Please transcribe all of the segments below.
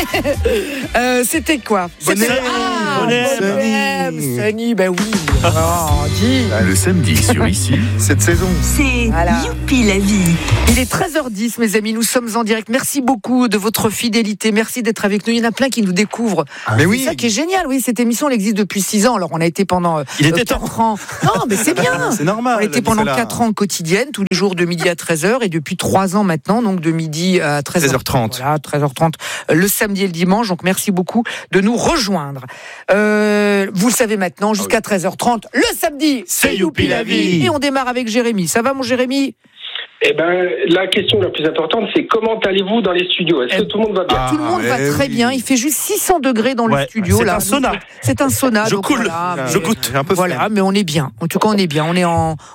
C'était quoi? Bonnet. Sunny, ben oui. Dis. Le samedi sur Ici, cette saison. C'est Voilà. Youpi la vie. Il est 13h10, mes amis, nous sommes en direct. Merci beaucoup de votre fidélité, merci d'être avec nous. Il y en a plein qui nous découvrent. Mais C'est oui. ça qui est génial, oui, cette émission, elle existe depuis 6 ans. Alors, on a été pendant Il était 4 ans. Non, mais c'est bien. C'est normal. On a été pendant 4 ans quotidienne, tous les jours de midi à 13h, et depuis 3 ans maintenant, donc de midi à 13h30. Voilà, 13h30, le samedi et le dimanche. Donc, merci beaucoup de nous rejoindre. Vous le savez maintenant, jusqu'à 13h30, le samedi, c'est Youpi la vie. Et on démarre avec Jérémy. Ça va, mon Jérémy? Eh ben, la question la plus importante, c'est comment allez-vous dans les studios? Est-ce que tout le monde va bien? Tout le monde va très bien. Il fait juste 600 degrés dans le studio. C'est là. un sauna. C'est un sauna. Je donc coule, voilà, je goûte. Un peu Voilà, mais on est bien. En tout cas, on est bien. On est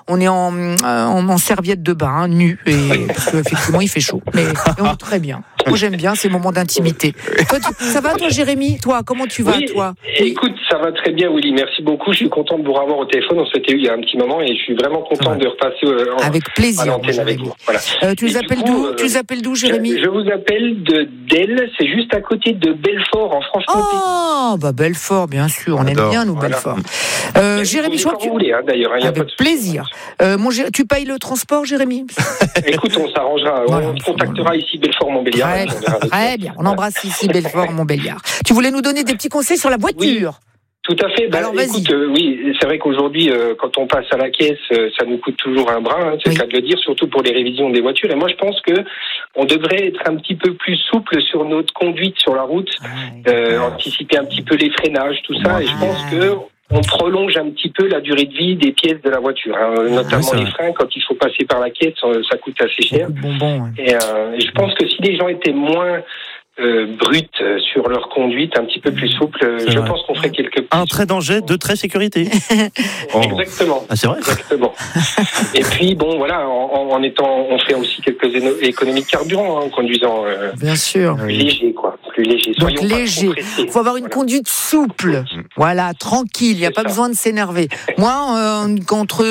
en serviette de bain, nu, et parce qu'effectivement, il fait chaud. Mais on est très bien. Moi, j'aime bien ces moments d'intimité. Toi, ça va, toi, Jérémy? Toi, comment tu vas, Oui, toi? écoute, ça va très bien, Willy. Merci beaucoup. Je suis content de vous revoir au téléphone. On s'était eu il y a un petit moment et je suis vraiment content de repasser Avec plaisir, à l'antenne avec vous. Voilà. Tu les appelles d'où? Tu les appelles d'où, Jérémy? Je vous appelle de Delle. C'est juste à côté de Belfort, en Franche-Comté. Oh, bah Belfort, bien sûr. On aime bien, nous, Belfort. Jérémy, je crois que vous voulez, d'ailleurs. Il y a pas de avec souci. plaisir. Tu payes le transport, Jérémy? Écoute, on s'arrangera. Voilà, On contactera ici Belfort-Montbéliard. Très bien. On embrasse ici Belfort-Montbéliard. Tu voulais nous donner des petits conseils sur la voiture? Tout à fait. Alors, vas-y. Écoute, oui, c'est vrai qu'aujourd'hui, quand on passe à la caisse, ça nous coûte toujours un bras, c'est le cas de le dire, surtout pour les révisions des voitures. Et moi, je pense que on devrait être un petit peu plus souple sur notre conduite sur la route, anticiper un petit peu les freinages, tout ça. Et je pense que on prolonge un petit peu la durée de vie des pièces de la voiture, notamment les freins. Quand il faut passer par la caisse, ça coûte assez cher. Et je pense que si les gens étaient moins brutes sur leur conduite, un petit peu plus souple, je pense qu'on ferait quelques petits... Un trait danger, 2 traits sécurité. Exactement. Ah, c'est vrai. Exactement. Et puis bon, voilà, on fait aussi quelques économies de carburant en conduisant. Bien sûr. Plus léger, quoi. Plus léger. Donc Soyons pas léger. trop pressés. Il faut avoir une conduite souple. Voilà, tranquille. Il n'y a pas besoin de s'énerver. Moi, quand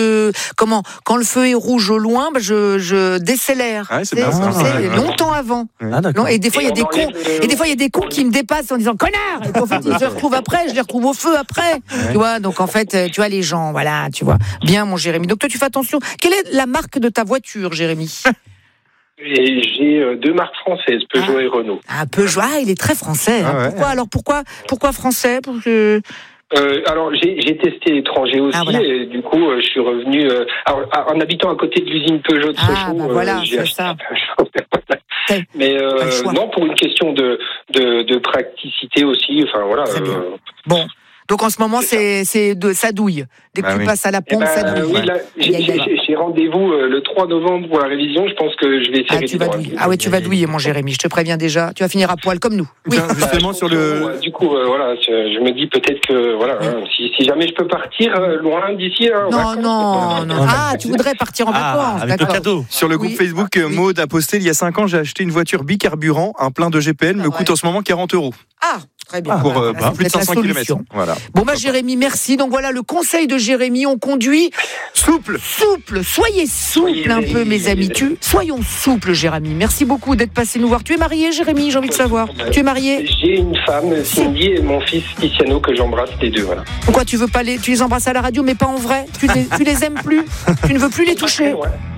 le feu est rouge au loin, je décélère. Ah, c'est bien ça. Longtemps avant. Ah, d'accord. Non, et des fois, il y a des cons. Et des fois, il y a des cons qui me dépassent en disant connard. Et en fait, ils se retrouvent après. Je les retrouve au feu après. Tu vois. Donc en fait, tu vois les gens. Voilà, tu vois. Bien, mon Jérémy. Donc toi, tu fais attention. Quelle est la marque de ta voiture, Jérémy? Et j'ai 2 marques françaises, Peugeot et Renault. Ah, Peugeot. Ah, il est très français. Hein. Ah ouais. Pourquoi français? Pour que... Alors j'ai testé l'étranger aussi, voilà. et du coup je suis revenu en habitant à côté de l'usine Peugeot de Sochaux. Bah voilà, j'ai c'est acheté ça. un Peugeot. Mais non, pour une question de praticité aussi. Enfin voilà. Très bien. Bon. Donc en ce moment, ça douille. Dès que tu passes à la pompe, ça douille. Oui, là, j'ai rendez-vous le 3 novembre pour la révision. Je pense que je vais essayer. Tu vas douiller. Ah ouais, tu vas douiller, mon Jérémy. Je te préviens déjà. Tu vas finir à poil comme nous. Oui. Justement sur le. Du coup, voilà, je me dis peut-être que voilà, si jamais je peux partir loin d'ici. Non. Ah, tu voudrais partir en vacances. Avec le cadeau. Sur le groupe Facebook, Maud a posté il y a 5 ans, j'ai acheté une voiture bicarburant, un plein de GPL, me coûte en ce moment 40 €. Ah, très bien. Pour Voilà, plus de c'est la 500 km. solution. Voilà. Bon, Jérémy, merci. Donc voilà, le conseil de Jérémy, on conduit Souple. Soyez souple un peu, mes amis. Soyons souples, Jérémy. Merci beaucoup d'être passé nous voir. Tu es marié, Jérémy? J'ai envie de savoir. Tu es marié? J'ai une femme, Cindy, et mon fils, Tiziano, que j'embrasse les deux. Voilà. Pourquoi tu les embrasses à la radio, mais pas en vrai? Tu les aimes plus? Tu ne veux plus les toucher?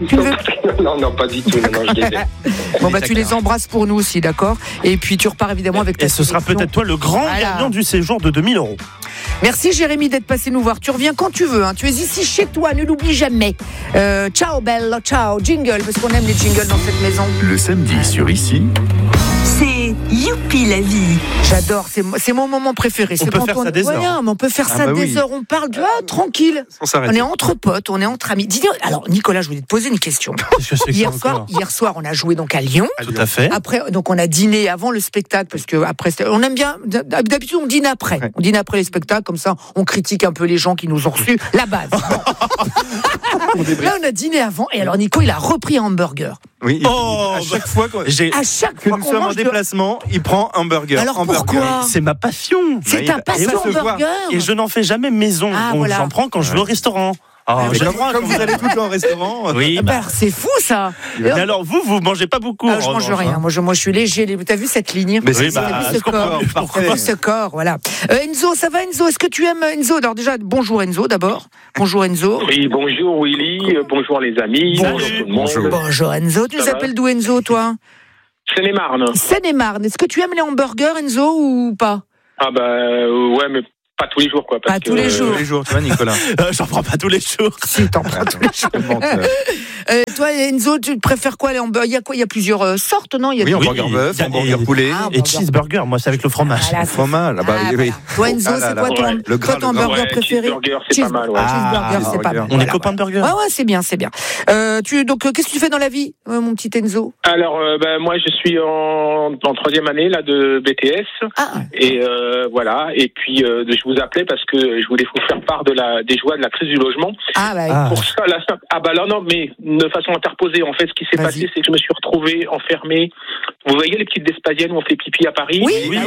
Non, pas du tout. Non, je les aime. Bon, tu les embrasses pour nous aussi, d'accord? Et puis tu repars évidemment avec ta Et ce sera sélection. peut-être toi le grand gagnant du séjour de 2 000 €. Merci Jérémy d'être passé nous voir. Tu reviens quand tu veux. Tu es ici chez toi, ne l'oublie jamais. Ciao Belle, ciao. Jingle, parce qu'on aime les jingles dans cette maison. Le samedi sur Ici. C'est Youpi la vie. J'adore, c'est mon moment préféré. On peut faire ça des heures. Ouais, mais on peut faire ça des heures. On parle tranquille. Sans s'arrêter. On est entre potes, on est entre amis. Alors Nicolas, je voulais te poser une question. Qu'est-ce que c'est que ça encore ? Hier soir, on a joué donc à Lyon. Tout à fait. Après, donc on a dîné avant le spectacle parce que après, on aime bien. D'habitude, on dîne après. Ouais. On dîne après les spectacles, comme ça, on critique un peu les gens qui nous ont reçus. La base. Là, on a dîné avant, et alors Nico, il a repris un hamburger. Oui. À chaque fois que À chaque nous fois qu'on sommes en mange déplacement, il prend un burger. Alors hamburger. pourquoi ? C'est ma passion. C'est il ta va passion se voir. hamburger. Et je n'en fais jamais maison. Ah, Donc voilà. j'en prends quand je vais au restaurant. Comme vous allez tout le temps au restaurant. Oui. C'est fou ça. Mais alors vous mangez pas beaucoup. Je mange rien. Moi, je suis léger. T'as vu cette ligne? Mais c'est ce corps, voilà. Enzo, ça va Enzo? Est-ce que tu aimes Enzo? Alors déjà, bonjour Enzo d'abord. Bonjour Enzo. Oui, bonjour Willy, bonjour les amis. Bonjour tout le monde. Bonjour Enzo. Tu nous appelles d'où Enzo, toi? Seine-et-Marne. Seine-et-Marne. Est-ce que tu aimes les hamburgers Enzo ou pas? Ah ouais, mais pas tous les jours, quoi. Pas tous les jours. Tous les jours, tu vois, Nicolas. J'en prends pas tous les jours. Si, t'en prends tous les jours. Toi, Enzo, tu préfères quoi les hamburgers? Il y a quoi? Il y a plusieurs sortes, non? Oui, hamburger bœuf, hamburger poulet. Et cheeseburger, moi, c'est avec le fromage. Le fromage, oui. Toi, Enzo, c'est quoi ton hamburger préféré? Cheeseburger, c'est pas mal, ouais. Cheeseburger, c'est pas mal. On est copains de burger. Ouais, c'est bien. Donc, qu'est-ce que tu fais dans la vie, mon petit Enzo? Alors, moi, je suis en 3e année là de BTS. Et voilà. Et puis, je vous appelais parce que je voulais vous faire part des joies de la crise du logement. Pour ça, mais de façon interposée. En fait, ce qui s'est passé, c'est que je me suis retrouvé enfermé. Vous voyez les petites Vespasiennes où on fait pipi à Paris? Oui.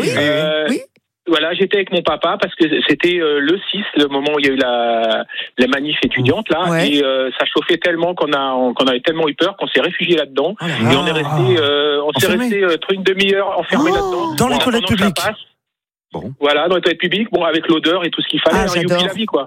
Voilà, j'étais avec mon papa parce que c'était le 6, le moment où il y a eu la manif étudiante là, et ça chauffait tellement qu'on avait tellement eu peur qu'on s'est réfugié là-dedans, et on s'est resté une demi-heure enfermé là-dedans. Dans les toilettes publiques. Bon. Voilà, dans les toilettes publiques, avec l'odeur et tout ce qu'il fallait, j'adore. la vie, quoi.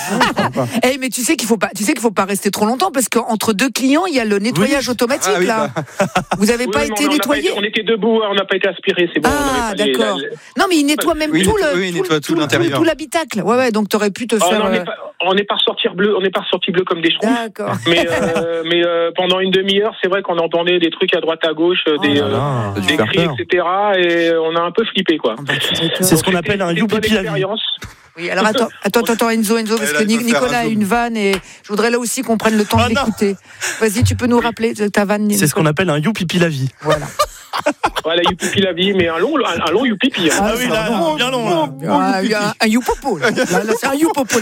Mais tu sais qu'il faut pas rester trop longtemps parce qu'entre deux clients, il y a le nettoyage automatique là. Vous avez pas été nettoyé? On était debout, on n'a pas été aspiré, c'est bon. D'accord. Non, mais il nettoie même tout l'intérieur. Tout l'habitacle. Ouais, donc t'aurais pu te faire. On n'est pas ressorti bleu comme des schtroumpfs. D'accord. Mais pendant une demi-heure, c'est vrai qu'on entendait des trucs à droite à gauche, des cris, etc. Et on a un peu flippé, quoi. C'est ce qu'on appelle un youpi la vie. Oui, alors attends Enzo, parce que Nicolas a une vanne et je voudrais là aussi qu'on prenne le temps de l'écouter. Vas-y, tu peux nous rappeler ta vanne? C'est ce qu'on appelle un youpipi la vie. Voilà. Voilà, youpipi la vie, mais un long youpipi. Ah oui, là, bien long. Un youpopo. Là, c'est un youpopo la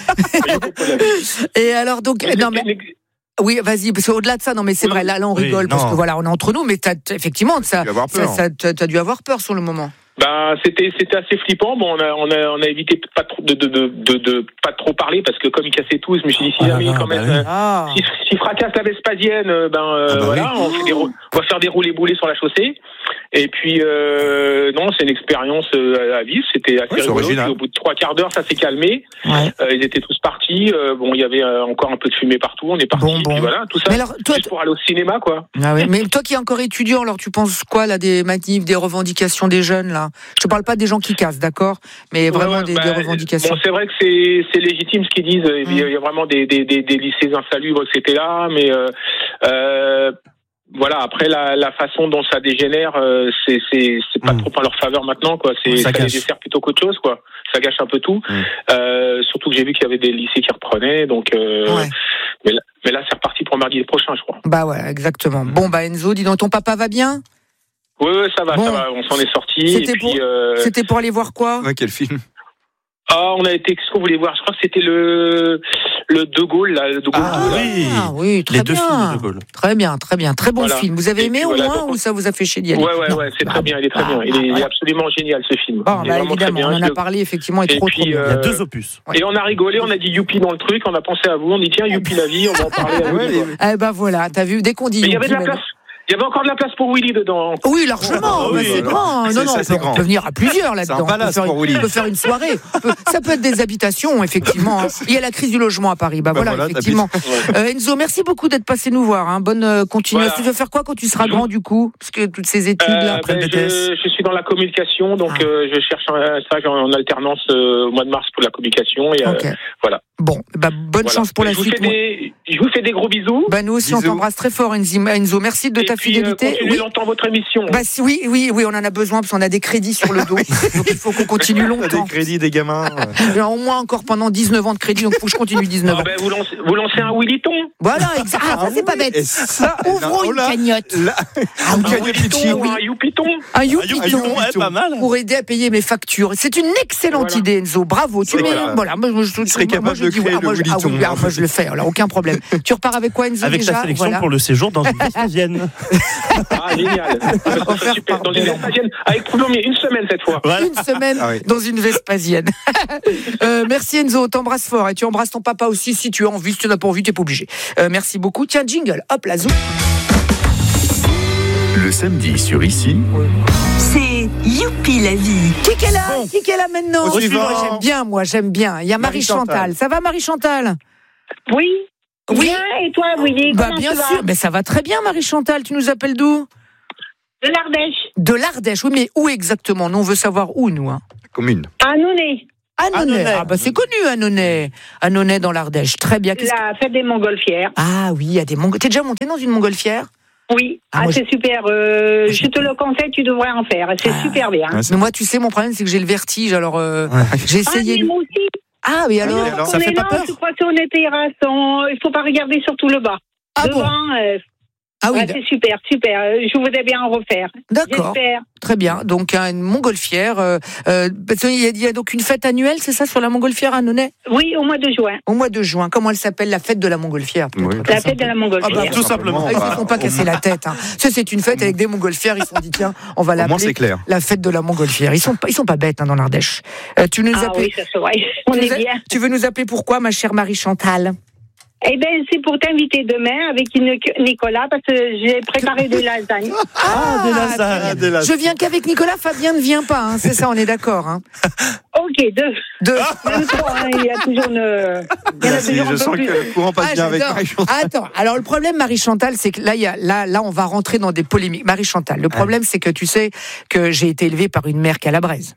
vie. Et alors donc, non mais. Oui, vas-y, parce qu'au-delà de ça, non mais c'est vrai, là on rigole parce que voilà, on est entre nous, mais effectivement, t'as dû avoir peur sur le moment. C'était assez flippant. Bon, on a évité pas trop de pas trop parler parce que comme ils cassaient tous, je me suis dit si jamais quand même s'ils fracassent la Vespasienne, voilà, on va faire des roulés-boulés sur la chaussée. Et puis non, c'est une expérience à vivre. C'était assez rigolo. Puis, au bout de 3 quarts d'heure, ça s'est calmé. Ils étaient tous partis. Bon, il y avait encore un peu de fumée partout. On est parti. Puis voilà, tout ça. Alors, juste pour aller au cinéma, quoi. Mais toi qui es encore étudiant, alors tu penses quoi là des manifs, des revendications des jeunes là? Je te parle pas des gens qui cassent, d'accord, mais vraiment des revendications. Bon, c'est vrai que c'est légitime ce qu'ils disent. Il y a vraiment des lycées insalubres, etc. Mais voilà, après la façon dont ça dégénère, c'est pas trop en leur faveur maintenant, quoi. Ça les dessert plutôt qu'autre chose, quoi. Ça gâche un peu tout. Surtout que j'ai vu qu'il y avait des lycées qui reprenaient, donc. Mais là, c'est reparti pour mardi prochain, je crois. Bah ouais, exactement. Bon, Enzo, dis donc, ton papa va bien? Oui, ça va. On s'en est sorti. C'était pour aller voir quoi? Quel film? On a été. Qu'est-ce qu'on voulait voir? Je crois que c'était le De Gaulle, là. Le De Gaulle oui, très bien. Les 2 films de De Gaulle. Très bien. Très bon film. Vous avez aimé au moins ou ça vous a fait chier d'y aller? Ouais, c'est très bien. Il est très bien. Il est absolument génial, ce film. Évidemment, on en a parlé, effectivement, et trop bien. Il y a 2 opus. Et on a rigolé, on a dit youpi dans le truc, on a pensé à vous, on dit tiens, youpi la vie, on va en parler. Voilà, t'as vu, dès qu'on dit. Mais il y avait de la place. Il y avait encore de la place pour Willy dedans. Oui, largement. C'est grand. On peut venir à plusieurs là-dedans. On peut faire une soirée. Ça peut être des habitations, effectivement. Il y a la crise du logement à Paris. Voilà, effectivement. Enzo, merci beaucoup d'être passé nous voir. Bonne continuation. Tu veux faire quoi quand tu seras grand, du coup? Parce que toutes ces études-là, après le BTS. Je suis dans la communication, donc je cherche un stage en alternance au mois de mars pour la communication. Et voilà. Bon, bonne chance pour la suite. Je vous fais des gros bisous. Nous aussi, on t'embrasse très fort, Enzo. Merci de ta fidélité. Continuez longtemps votre émission. Oui, on en a besoin parce qu'on a des crédits sur le dos. Donc il faut qu'on continue longtemps. Des crédits, des gamins. Au moins encore pendant 19 ans de crédit, donc il faut que je continue 19 ans. Vous lancez un Willyton. Voilà, exact. Ça c'est pas bête. Ouvrons une cagnotte. Un youpiton. Un youpiton, pas mal. Pour aider à payer mes factures. C'est une excellente idée, Enzo. Bravo. Tu mets, voilà. Tu serais capable créer le Willy Ton. Moi je le fais, alors aucun problème. Tu repars avec quoi, Enzo? Avec déjà ta sélection pour le séjour dans une Vespasienne. Ah, génial. Super. Dans une Vespasienne, avec Coulommiers, une semaine cette fois. Voilà. Une semaine dans une Vespasienne. Merci Enzo, t'embrasses fort et tu embrasses ton papa aussi si tu as envie. Si tu n'as pas envie, tu n'es pas obligé. Merci beaucoup. Tiens, jingle, hop, la zou. Le samedi sur Ici. C'est Youpi la vie. Qui est là maintenant? Moi, J'aime bien. Il y a Marie-Chantal. Ça va, Marie-Chantal? Oui. Oui. Bien, et toi, Willy? Bah, comment bien tu vas? sûr. Mais ça va très bien, Marie-Chantal. Tu nous appelles d'où? De l'Ardèche. De l'Ardèche. Oui, mais où exactement? Nous, on veut savoir où, nous. Hein. Commune. À Annonay. Annonay. Ah, bah, c'est connu, Annonay. Annonay dans l'Ardèche. Très bien. La fête des Montgolfières. Ah oui, il y a des Montgolfières. T'es déjà monté dans une Montgolfière? Oui. Ah, moi, c'est super. Je te le conseille, tu devrais en faire. C'est super bien. Mais moi, tu sais, mon problème, c'est que j'ai le vertige. Alors, j'ai essayé. Mais moi aussi. Ah, mais alors, ça fait pas peur? On se croit sur les terrasses. Il faut pas regarder surtout le bas. Ah devant, bon? Ah oui, c'est super. Je voudrais bien en refaire. d'accord. J'espère. Très bien. Donc, une Montgolfière. Il y a donc une fête annuelle, c'est ça, sur la Montgolfière à Annonay? Oui, au mois de juin. Au mois de juin. Comment elle s'appelle? La fête de la Montgolfière. La fête de la Montgolfière. Ah bah, tout simplement. Ils ne se font pas casser la tête. Hein. Ça, c'est une fête avec des Montgolfières. Ils se sont dit, tiens, on va Au moins, l'appeler c'est clair. la fête de la Montgolfière. Ils sont pas bêtes hein, dans l'Ardèche. Tu nous appelles. Oui, ça se voit. On est bien. Tu veux nous appeler pourquoi, ma chère Marie-Chantal? Eh bien, c'est pour t'inviter demain avec Nicolas, parce que j'ai préparé des lasagnes. Des lasagnes. Je viens qu'avec Nicolas, Fabien ne vient pas. Hein. C'est ça, on est d'accord. Hein. Ok, deux. Même trois, hein, il y a toujours une... Je sens que le courant passe bien avec Marie-Chantal. Attends, alors le problème, Marie-Chantal, c'est que là, on va rentrer dans des polémiques. Marie-Chantal, le problème, c'est que tu sais que j'ai été élevée par une mère calabraise.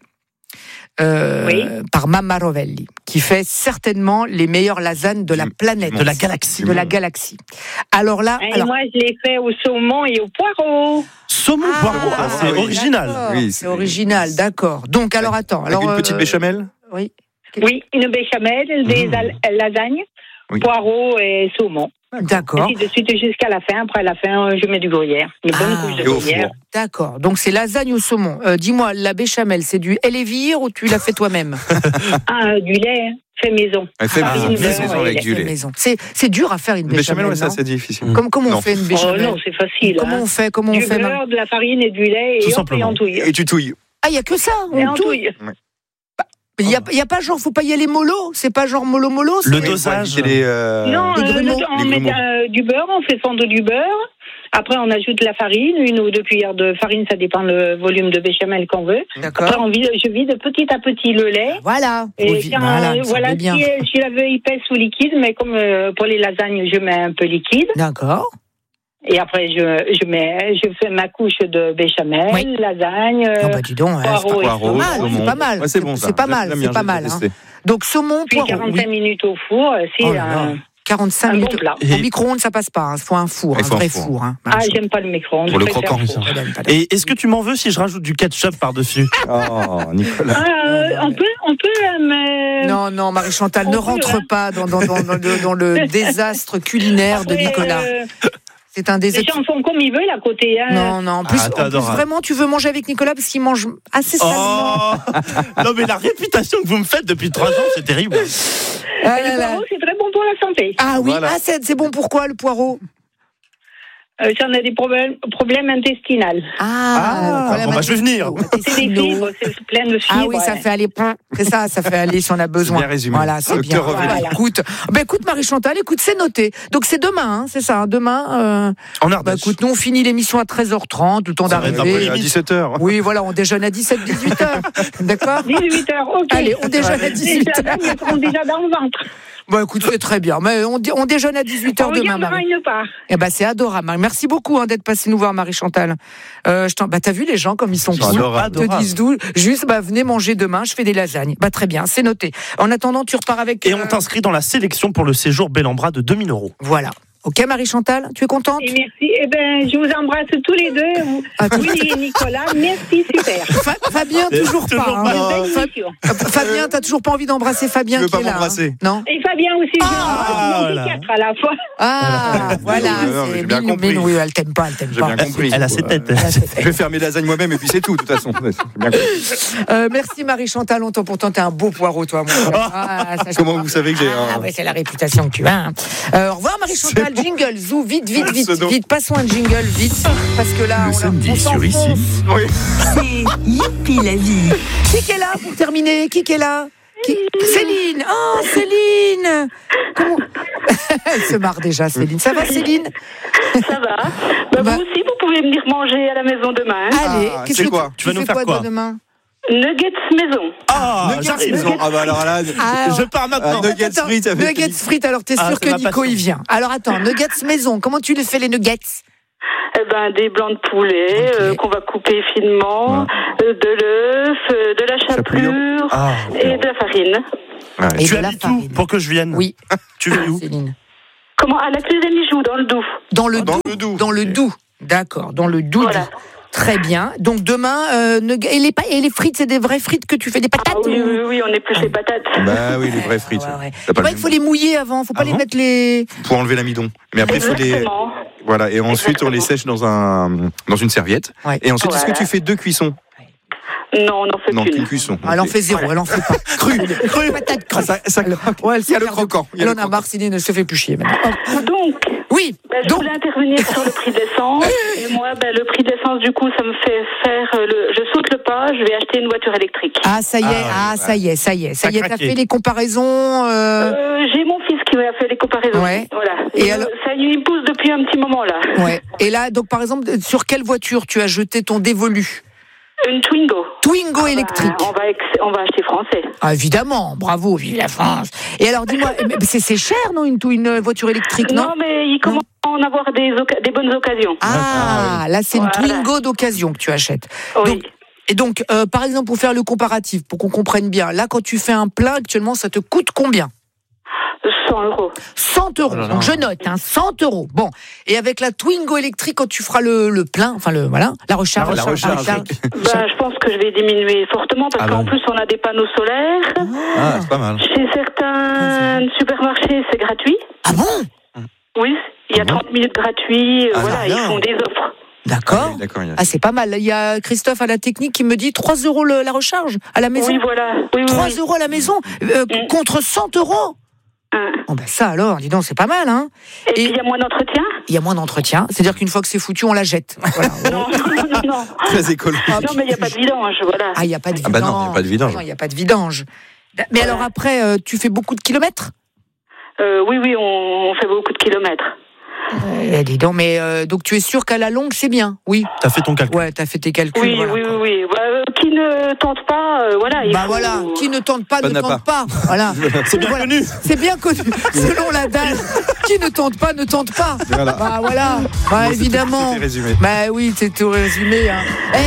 Par Mamma Rovelli, qui fait certainement les meilleures lasagnes de la planète. De la galaxie. De la galaxie. Alors là... moi, je l'ai fait au saumon et au poireau. Saumon poireau, c'est original. Oui, c'est original, d'accord. Donc, alors attends. Avec une petite béchamel? Oui. Oui, une béchamel, des lasagnes, poireau et saumon. D'accord. Et puis de suite jusqu'à la fin. Après la fin, je mets du gruyère. Une bonne couche de gruyère. D'accord. Donc c'est lasagne au saumon. Dis-moi, la béchamel, c'est du Elevir ou tu l'as fait toi-même? Du lait, fait maison. Fait maison avec du lait. C'est dur à faire une béchamel. Ouais, ça c'est difficile. Comment on fait une béchamel? Non, c'est facile. Comment on fait? Du beurre, de la farine et du lait et on touille. Et tu touilles. Ah, il y a que ça. On touille. Il y a pas genre, faut pas y aller mollo. C'est pas genre mollo. Le dosage. Non, on met du beurre, on fait fondre du beurre. Après, on ajoute la farine, 1 ou 2 cuillères de farine, ça dépend le volume de béchamel qu'on veut. D'accord. Après, je vide petit à petit le lait. Voilà. Et si la veux épaisse ou liquide, mais comme pour les lasagnes, je mets un peu liquide. D'accord. Et après, je fais ma couche de béchamel, lasagne, dis donc, poireau. C'est pas mal. Ouais, c'est bon, ça. C'est pas mal. C'est pas mal. Donc saumon, puis poireau. 45 minutes au four. C'est 45 minutes. Bon plat. Au micro-ondes, ça passe pas. Il faut un four, un vrai four. Hein. J'aime pas le micro-ondes. Pour le croquant. Et est-ce que tu m'en veux si je rajoute du ketchup par-dessus? Oh, Nicolas. On peut, mais... Non, Marie-Chantal, ne rentre pas dans le désastre culinaire de Nicolas. C'est un désastre. Les gens font comme ils veulent à côté. Hein. Non. En plus, vraiment, tu veux manger avec Nicolas parce qu'il mange assez salement. Non, mais la réputation que vous me faites depuis 3 ans, c'est terrible. Le poireau, c'est très bon pour la santé. Ah oui, voilà. C'est bon pourquoi le poireau? Si on a des problèmes intestinaux. Je vais venir. C'est des fibres, c'est plein de fibres. Ah oui, ça fait aller. C'est ça fait aller si on a besoin. C'est bien résumé. Voilà, c'est bien. Voilà. Écoute, Marie-Chantal, c'est noté. Donc c'est demain, c'est ça, demain. En Ardèche. Écoute, nous on finit l'émission à 13h30, le temps d'arriver. À 17h. Oui, voilà, on déjeune à 18h. D'accord? 18h, ok. Allez, on déjeune à 18h. Ils seront déjà dans le ventre. Écoute, c'est très bien. Mais on déjeune à 18h demain, Marie. Une part. C'est adorable, Marie. Merci beaucoup d'être passé nous voir, Marie-Chantal. T'as vu les gens comme ils sont cool. Ils te disent d'où. Juste, venez manger demain, je fais des lasagnes. Très bien, c'est noté. En attendant, tu repars avec... Et on t'inscrit dans la sélection pour le séjour Bel en Bras de 2 000 €. Voilà. Ok, Marie-Chantal, tu es contente? Et merci. Eh ben, je vous embrasse tous les deux. Willy et Nicolas. Merci, super. Fabien, toujours pas. Fabien, t'as toujours pas envie d'embrasser Fabien qui est là? Non. Et Fabien aussi. Voilà. 4 à la fois. Ah, voilà. J'ai bien compris. Oui, elle t'aime pas. J'ai bien compris. Elle a ses têtes. Je vais faire mes lasagnes moi-même et puis c'est tout, de toute façon. Merci Marie-Chantal, longtemps. Pourtant, t'es un beau poireau, toi, mon frère. Comment vous savez que j'ai c'est la réputation que tu as. Au revoir Marie-Chantal. Jingle, Zou, vite. Passons un jingle, vite. Parce que là, le samedi sur ici. Oui. C'est Youpi la vie. Qui est là pour terminer? Qui est là? Céline. Oh, Céline. Comment... Elle se marre déjà, Céline. Ça va, Céline? Ça va. Vous aussi, vous pouvez venir manger à la maison demain. Allez, c'est quoi? Tu vas nous faire quoi demain? Nuggets maison. Nuggets maison. Alors là, je pars maintenant. Nuggets frites. Nuggets frites, alors t'es sûr que Nico y vient. Alors attends, nuggets maison, comment tu les fais les nuggets? Des blancs de poulet qu'on va couper finement, de l'œuf, de la chapelure et de la farine. Et tu habites où pour que je vienne? Oui. Tu vis où? Céline. Comment? À la clé des Mijoux, dans le Doubs. Dans le Doubs. D'accord, dans le Doubs. Voilà. Très bien. Donc demain, et les frites, c'est des vraies frites que tu fais, des patates? Oui, on épluche les patates. Bah oui, les vraies frites. Il faut les mouiller avant, faut pas les mettre les... Pour enlever l'amidon. Mais après, il faut les... Voilà, et ensuite on les sèche dans une serviette. Ouais. Et ensuite, est-ce que tu fais 2 cuissons? Non, on n'en fait qu'une cuisson. Elle en fait 0, elle en fait pas. Cru. Patate crue. Ça le croquant. Elle en a marre, Céline ne se fait plus chier maintenant. Donc, oui. Je voulais intervenir sur le prix de l'essence. Et moi, le prix de l'essence, du coup, ça me fait faire je saute le pas, je vais acheter une voiture électrique. Ça y est. T'as fait les comparaisons J'ai mon fils qui m'a fait les comparaisons. Ouais. Voilà. Et alors... Ça lui pousse depuis un petit moment, là. Ouais. Et là, donc, par exemple, sur quelle voiture tu as jeté ton dévolu? Une Twingo. Twingo électrique. On va acheter français. Ah, évidemment, bravo, vive la France. Et alors, dis-moi, c'est cher, non, une voiture électrique, non? Non, mais il commence à en avoir des bonnes occasions. Là, c'est une Twingo d'occasion que tu achètes. Oui. Donc, par exemple, pour faire le comparatif, pour qu'on comprenne bien, là, quand tu fais un plein, actuellement, ça te coûte combien? 100 euros. 100 euros. Donc je note, 100 euros. Bon, et avec la Twingo électrique, quand tu feras le plein, la recharge. Je pense que je vais diminuer fortement parce qu'en plus on a des panneaux solaires. C'est pas mal. Chez certains supermarchés, c'est gratuit. Ah bon? Oui, il y a 30 minutes gratuits. Ils font des offres. D'accord. C'est pas mal. Il y a Christophe à la technique qui me dit 3 euros la recharge à la maison. Oui, voilà. 3 euros à la maison contre 100 euros. Ça alors, dis donc, c'est pas mal, hein. Et puis il y a moins d'entretien. Il y a moins d'entretien, c'est-à-dire qu'une fois que c'est foutu, on la jette. Voilà. Non. Très écologique. Non, mais il n'y a pas de vidange, voilà. Il n'y a pas de vidange. Non, il n'y a pas de vidange. Non, il n'y a pas de vidange. Mais alors après, tu fais beaucoup de kilomètres? Oui, on fait beaucoup de kilomètres. Dis donc, mais donc tu es sûr qu'à la longue, c'est bien? Oui. T'as fait ton calcul? Ouais, t'as fait tes calculs. Oui. Qui ne tente pas, qui ne tente pas, ne tente pas. Voilà. C'est bien connu. C'est bien connu. Selon l'adage, qui ne tente pas, ne tente pas. Voilà. Évidemment. C'est résumé. Oui, c'est tout résumé. Hein.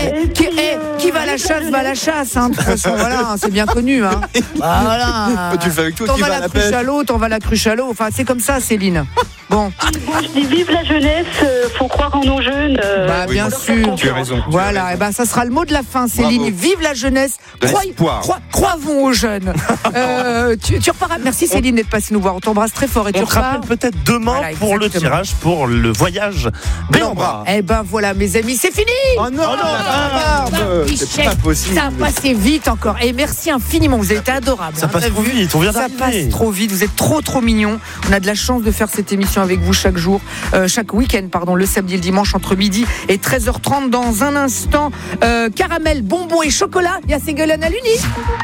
Qui va à la chasse, va à la chasse. Hein. De toute façon, c'est bien connu. Hein. Voilà. Tu fais avec toi qui va à la cruche à l'eau, t'en vas la cruche à l'eau. Enfin, c'est comme ça, Céline. Bon. Je dis vive la jeunesse, faut croire en nos jeunes. Bien sûr. Tu as raison. Voilà, ça sera le mot de la fin, Céline. Bravo. Vive la jeunesse. Croyons aux jeunes. Tu repars. Merci Céline d'être passée nous voir. On t'embrasse très fort. Et on te rappelle peut-être demain pour le tirage pour le voyage Béambra. Voilà, mes amis, c'est fini. Oh non, c'est pas possible. Ça a passé vite encore. Et merci infiniment. Vous avez été adorables. Ça passe trop vite. On vient d'arriver. Ça passe trop vite. Vous êtes trop mignons. On a de la chance de faire cette émission avec vous chaque jour, chaque week-end, le samedi et le dimanche entre midi et 13h30. Dans un instant, caramel, bonbons et chocolat. Il y a Ségolène à l'Uni.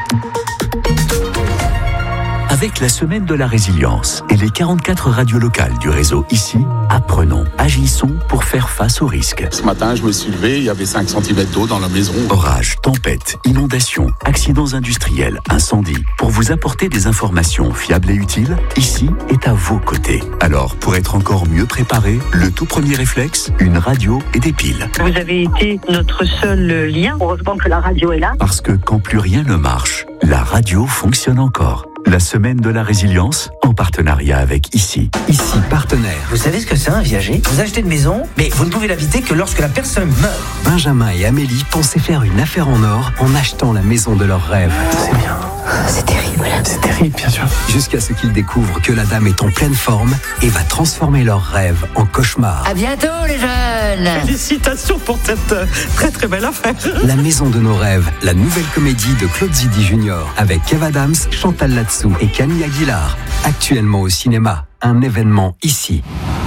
Avec la semaine de la résilience et les 44 radios locales du réseau ici, apprenons, agissons pour faire face aux risques. Ce matin, je me suis levé, il y avait 5 cm d'eau dans la maison. Orages, tempêtes, inondations, accidents industriels, incendies. Pour vous apporter des informations fiables et utiles, ici est à vos côtés. Alors, pour être encore mieux préparé, le tout premier réflexe, une radio et des piles. Vous avez été notre seul lien. Heureusement que la radio est là. Parce que quand plus rien ne marche, la radio fonctionne encore. La semaine de la résilience en partenariat avec ICI. ICI partenaire. Vous savez ce que c'est un viager ? Vous achetez une maison, mais vous ne pouvez l'habiter que lorsque la personne meurt. Benjamin et Amélie pensaient faire une affaire en or en achetant la maison de leurs rêves. C'est bien. C'est terrible. C'est terrible, bien sûr. Jusqu'à ce qu'ils découvrent que la dame est en pleine forme et va transformer leurs rêves en cauchemar. À bientôt les jeunes. Félicitations pour cette très très belle affaire. La maison de nos rêves, la nouvelle comédie de Claude Zidi Jr. avec Kev Adams, Chantal Latsou et Camille Aguilar. Actuellement au cinéma, un événement ici.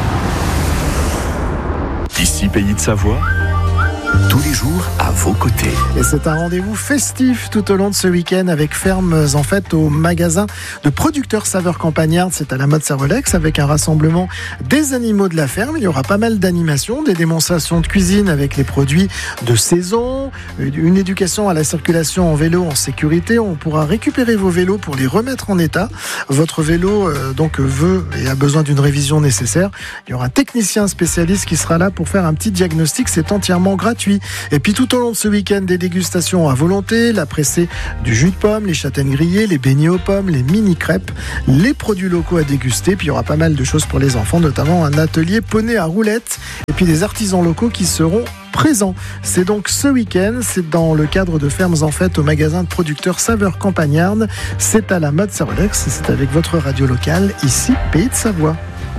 Ici, Pays de Savoie. Tous les jours à vos côtés. Et c'est un rendez-vous festif tout au long de ce week-end avec Fermes en Fête au magasin de producteurs saveurs campagnardes. C'est à la mode Servolex avec un rassemblement des animaux de la ferme. Il y aura pas mal d'animations, des démonstrations de cuisine avec les produits de saison, une éducation à la circulation en vélo en sécurité. On pourra récupérer vos vélos pour les remettre en état. Votre vélo donc veut et a besoin d'une révision nécessaire. Il y aura un technicien spécialiste qui sera là pour faire un petit diagnostic. C'est entièrement gratuit. Et puis tout au long de ce week-end, des dégustations à volonté, la pressée du jus de pomme, les châtaignes grillées, les beignets aux pommes, les mini-crêpes, les produits locaux à déguster. Puis il y aura pas mal de choses pour les enfants, notamment un atelier poney à roulettes et puis des artisans locaux qui seront présents. C'est donc ce week-end, c'est dans le cadre de Fermes en Fête au magasin de producteurs saveurs campagnardes. C'est à la mode Servolex et c'est avec votre radio locale, ici, Pays de Savoie.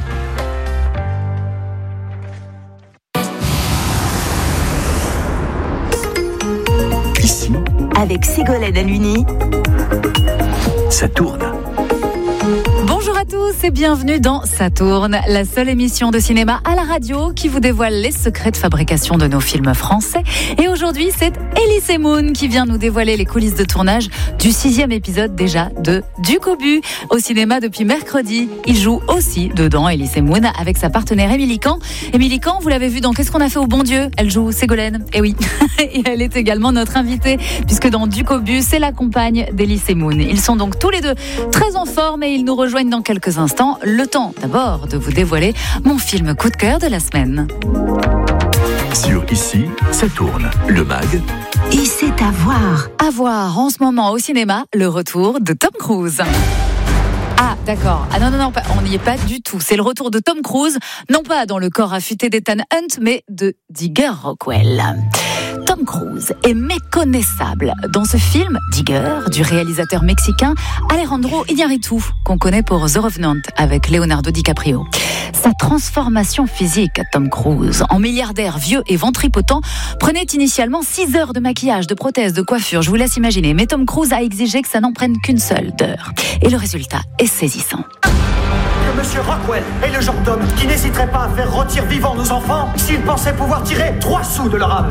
Avec Ségolène Aluni, ça tourne. Bonjour à tous et bienvenue dans Ça tourne, la seule émission de cinéma à la radio qui vous dévoile les secrets de fabrication de nos films français. Et aujourd'hui, c'est Elise Moon qui vient nous dévoiler les coulisses de tournage du 6e épisode déjà de Duc au but au cinéma depuis mercredi. Il joue aussi dedans, Elise Moon, avec sa partenaire Émilie Kahn. Émilie Kahn, vous l'avez vu dans Qu'est-ce qu'on a fait au bon Dieu ? Elle joue Ségolène, et oui. Et elle est également notre invitée, puisque dans Duc au but, c'est la compagne d'Elise Moon. Ils sont donc tous les deux très en forme et ils nous rejoignent dans quelques instants. Le temps d'abord de vous dévoiler mon film coup de cœur de la semaine. Sur Ici, ça tourne. Le mag. et c'est à voir. À voir en ce moment au cinéma, le retour de Tom Cruise. Ah, d'accord. Ah non, on n'y est pas du tout. C'est le retour de Tom Cruise, non pas dans le corps affûté d'Ethan Hunt, mais de Digger Rockwell. Tom Cruise est méconnaissable dans ce film, Digger, du réalisateur mexicain Alejandro Iñárritu, qu'on connaît pour The Revenant avec Leonardo DiCaprio. Sa transformation physique à Tom Cruise, en milliardaire vieux et ventripotent, prenait initialement 6 heures de maquillage, de prothèses, de coiffure, je vous laisse imaginer. Mais Tom Cruise a exigé que ça n'en prenne qu'une seule d'heure. Et le résultat est saisissant. Que Monsieur Rockwell est le genre d'homme qui n'hésiterait pas à faire rôtir vivants nos enfants s'il pensait pouvoir tirer 3 sous de leur âme.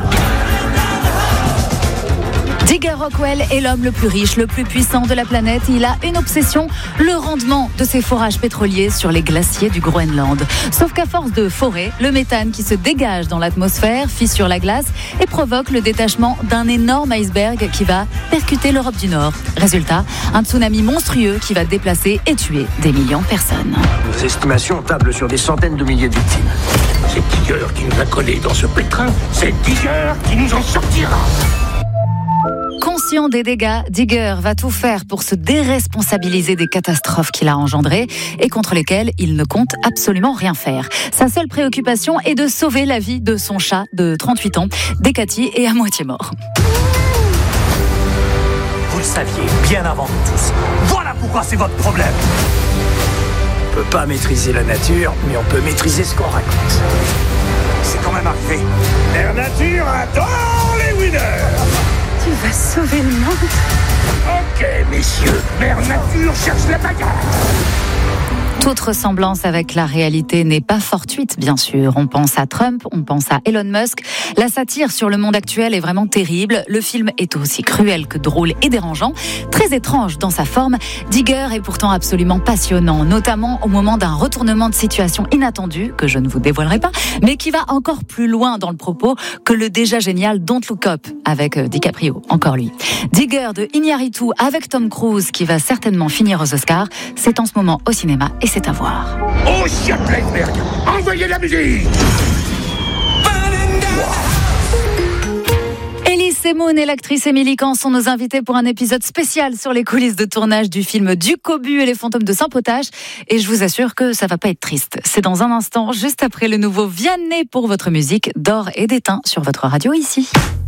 Digger Rockwell est l'homme le plus riche, le plus puissant de la planète. Il a une obsession, le rendement de ses forages pétroliers sur les glaciers du Groenland. Sauf qu'à force de forer, le méthane qui se dégage dans l'atmosphère fissure la glace et provoque le détachement d'un énorme iceberg qui va percuter l'Europe du Nord. Résultat, un tsunami monstrueux qui va déplacer et tuer des millions de personnes. Nos estimations tablent sur des centaines de milliers de victimes. C'est Digger qui nous a collés dans ce pétrin. C'est Digger qui nous en sortira. Conscient des dégâts, Digger va tout faire pour se déresponsabiliser des catastrophes qu'il a engendrées et contre lesquelles il ne compte absolument rien faire. Sa seule préoccupation est de sauver la vie de son chat de 38 ans, Décati est à moitié mort. Vous le saviez bien avant nous tous. Voilà pourquoi c'est votre problème. On peut pas maîtriser la nature, mais on peut maîtriser ce qu'on raconte. C'est quand même arrivé. Mère Nature adore les winners. Tu vas sauver le monde. Ok, messieurs, Mère Nature cherche la bagarre. Toute ressemblance avec la réalité n'est pas fortuite, bien sûr. On pense à Trump, on pense à Elon Musk. La satire sur le monde actuel est vraiment terrible. Le film est aussi cruel que drôle et dérangeant. Très étrange dans sa forme, Digger est pourtant absolument passionnant, notamment au moment d'un retournement de situation inattendu, que je ne vous dévoilerai pas, mais qui va encore plus loin dans le propos que le déjà génial Don't Look Up, avec DiCaprio, encore lui. Digger de Iñárritu avec Tom Cruise, qui va certainement finir aux Oscars, c'est en ce moment au cinéma et c'est à voir. Oh, Schottenberg, envoyez la musique. Elise Moon et l'actrice Émilie Kahn sont nos invités pour un épisode spécial sur les coulisses de tournage du film Du Cobu et les fantômes de Saint-Potage. Et je vous assure que ça va pas être triste. C'est dans un instant, juste après le nouveau Vianney pour votre musique d'or et d'étain sur votre radio ici.